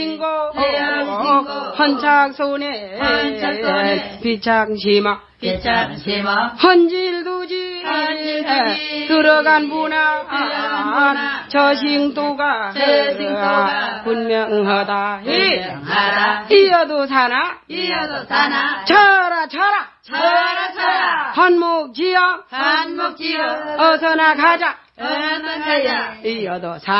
신고 헌착손에 비창심아 헌질두지 들어간 분아 저싱도가 분명하다 이어도 사나 쳐라 한목지어 어서나 가자 이어도 사나